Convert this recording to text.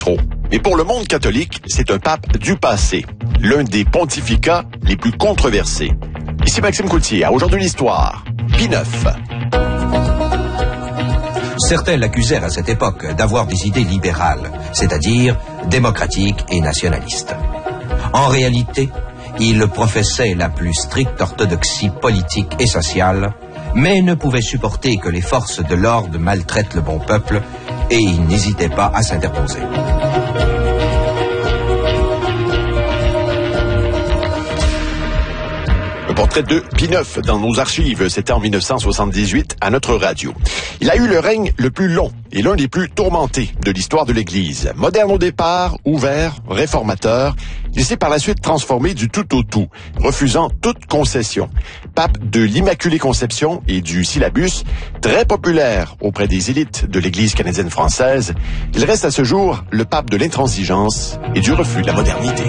trop. Mais pour le monde catholique, c'est un pape du passé, l'un des pontificats les plus controversés. Ici Maxime Coutier, à Aujourd'hui l'Histoire, Pie IX. Certains l'accusèrent à cette époque d'avoir des idées libérales, c'est-à-dire démocratiques et nationalistes. En réalité, il professait la plus stricte orthodoxie politique et sociale, mais ne pouvait supporter que les forces de l'ordre maltraitent le bon peuple et il n'hésitait pas à s'interposer. Le portrait de Pie IX dans nos archives, c'était en 1978 à notre radio. Il a eu le règne le plus long et l'un des plus tourmentés de l'histoire de l'Église. Moderne au départ, ouvert, réformateur, il s'est par la suite transformé du tout au tout, refusant toute concession. Pape de l'Immaculée Conception et du Syllabus, très populaire auprès des élites de l'Église canadienne française, il reste à ce jour le pape de l'intransigeance et du refus de la modernité.